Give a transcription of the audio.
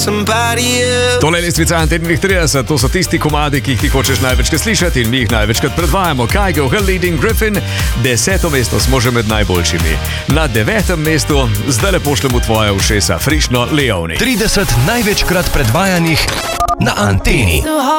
Tole je lestvica Antenih 30, to so tisti komadi, ki jih ti hočeš največkrat slišati in mi jih največkrat predvajamo. Kygo, Her Leading Griffin, 10. mesto smo že med najboljšimi. Na 9. mestu zdaj le pošljemo tvoje ušesa, Frišno Leoni. 30 največkrat predvajanih na Anteni.